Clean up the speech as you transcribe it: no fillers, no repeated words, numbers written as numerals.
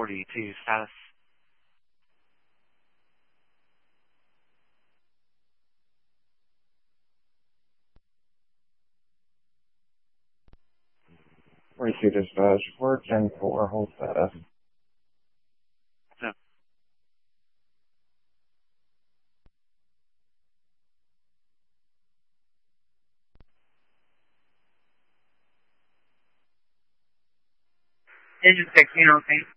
42 status. Forty-two dispatch, 410-4, hold status. No. Engine 16, okay.